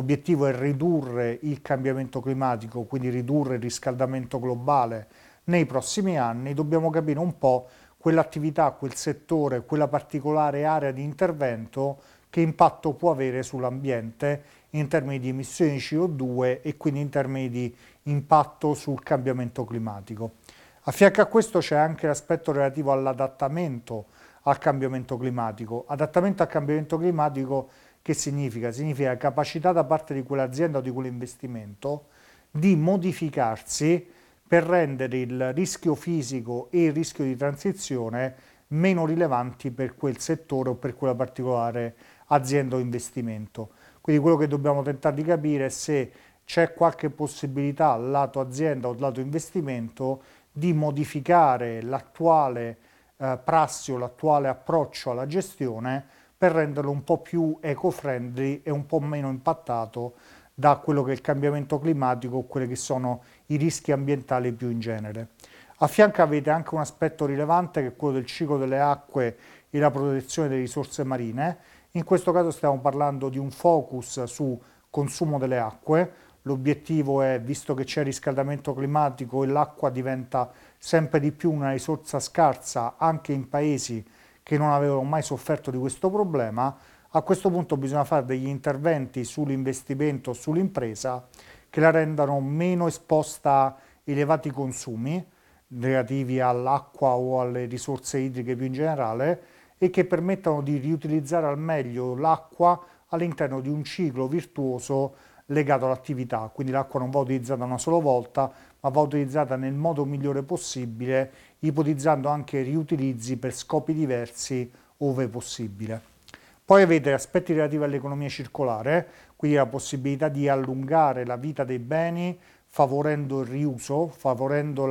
l'obiettivo è ridurre il cambiamento climatico, quindi ridurre il riscaldamento globale nei prossimi anni, dobbiamo capire un po' quell'attività, quel settore, quella particolare area di intervento che impatto può avere sull'ambiente in termini di emissioni di CO2 e quindi in termini di impatto sul cambiamento climatico. A fianco a questo c'è anche l'aspetto relativo all'adattamento al cambiamento climatico. Adattamento al cambiamento climatico che significa? Significa capacità da parte di quell'azienda o di quell'investimento di modificarsi per rendere il rischio fisico e il rischio di transizione meno rilevanti per quel settore o per quella particolare azienda o investimento. Quindi quello che dobbiamo tentare di capire è se c'è qualche possibilità lato azienda o lato investimento di modificare l'attuale prassi o l'attuale approccio alla gestione per renderlo un po' più eco-friendly e un po' meno impattato da quello che è il cambiamento climatico o quelli che sono i rischi ambientali più in genere. A fianco avete anche un aspetto rilevante che è quello del ciclo delle acque e la protezione delle risorse marine. In questo caso stiamo parlando di un focus su consumo delle acque. L'obiettivo è, visto che c'è riscaldamento climatico e l'acqua diventa sempre di più una risorsa scarsa anche in paesi che non avevano mai sofferto di questo problema, a questo punto bisogna fare degli interventi sull'investimento, sull'impresa, che la rendano meno esposta a elevati consumi relativi all'acqua o alle risorse idriche più in generale e che permettano di riutilizzare al meglio l'acqua all'interno di un ciclo virtuoso legato all'attività. Quindi l'acqua non va utilizzata una sola volta, ma va utilizzata nel modo migliore possibile, ipotizzando anche riutilizzi per scopi diversi ove possibile. Poi avete aspetti relativi all'economia circolare, quindi la possibilità di allungare la vita dei beni favorendo il riuso, favorendo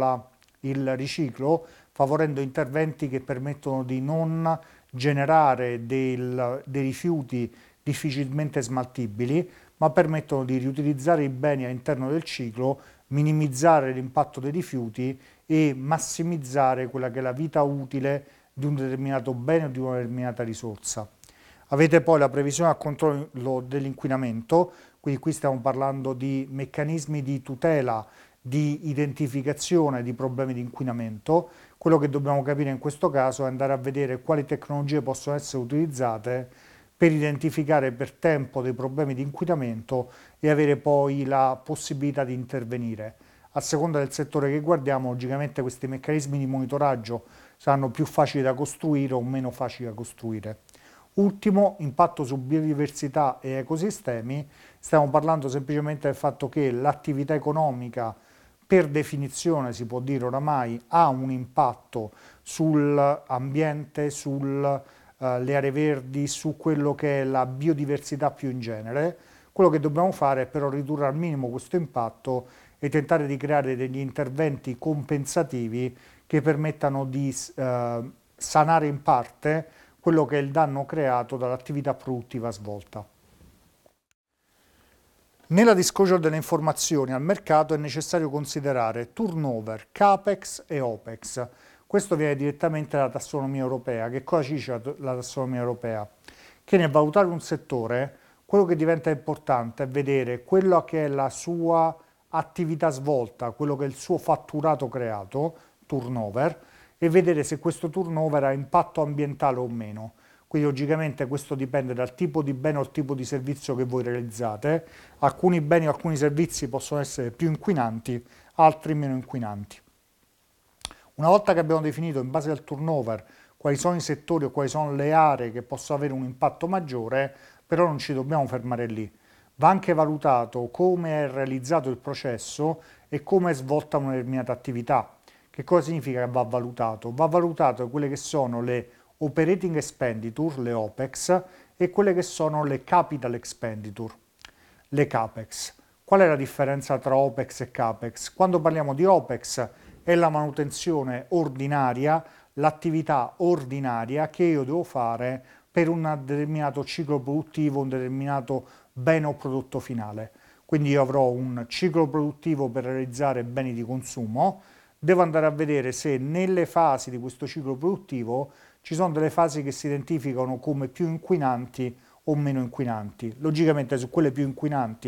il riciclo, favorendo interventi che permettono di non generare dei rifiuti difficilmente smaltibili, ma permettono di riutilizzare i beni all'interno del ciclo, minimizzare l'impatto dei rifiuti e massimizzare quella che è la vita utile di un determinato bene o di una determinata risorsa. Avete poi la previsione al controllo dell'inquinamento, quindi qui stiamo parlando di meccanismi di tutela, di identificazione di problemi di inquinamento. Quello che dobbiamo capire in questo caso è andare a vedere quali tecnologie possono essere utilizzate per identificare per tempo dei problemi di inquinamento e avere poi la possibilità di intervenire. A seconda del settore che guardiamo, logicamente questi meccanismi di monitoraggio saranno più facili da costruire o meno facili da costruire. Ultimo, impatto su biodiversità e ecosistemi. Stiamo parlando semplicemente del fatto che l'attività economica, per definizione si può dire oramai, ha un impatto sull'ambiente, sulle aree verdi, su quello che è la biodiversità più in genere. Quello che dobbiamo fare è però ridurre al minimo questo impatto e tentare di creare degli interventi compensativi che permettano di sanare in parte quello che è il danno creato dall'attività produttiva svolta. Nella disclosure delle informazioni al mercato è necessario considerare turnover, capex e opex. Questo viene direttamente dalla tassonomia europea. Che cosa ci dice la tassonomia europea? Che nel valutare un settore, quello che diventa importante è vedere quello che è la sua attività svolta, quello che è il suo fatturato creato, turnover, e vedere se questo turnover ha impatto ambientale o meno. Quindi logicamente questo dipende dal tipo di bene o il tipo di servizio che voi realizzate. Alcuni beni o alcuni servizi possono essere più inquinanti, altri meno inquinanti. Una volta che abbiamo definito in base al turnover quali sono i settori o quali sono le aree che possono avere un impatto maggiore, però non ci dobbiamo fermare lì. Va anche valutato come è realizzato il processo e come è svolta una determinata attività. Che cosa significa che va valutato? Va valutato quelle che sono le operating expenditure, le OPEX, e quelle che sono le capital expenditure, le CAPEX. Qual è la differenza tra OPEX e CAPEX? Quando parliamo di OPEX è la manutenzione ordinaria, l'attività ordinaria che io devo fare per un determinato ciclo produttivo, un determinato bene o prodotto finale. Quindi io avrò un ciclo produttivo per realizzare beni di consumo, devo andare a vedere se nelle fasi di questo ciclo produttivo ci sono delle fasi che si identificano come più inquinanti o meno inquinanti. Logicamente su quelle più inquinanti